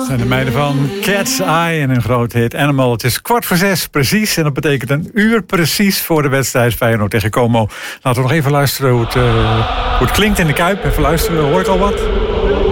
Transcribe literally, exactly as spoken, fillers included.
zijn de meiden van Cat's Eye en een groot hit Animal. Het is kwart voor zes precies en dat betekent een uur precies voor de wedstrijd Feyenoord tegen Como. Laten we nog even luisteren hoe het, uh, hoe het klinkt in de Kuip. Even luisteren, hoor ik al wat?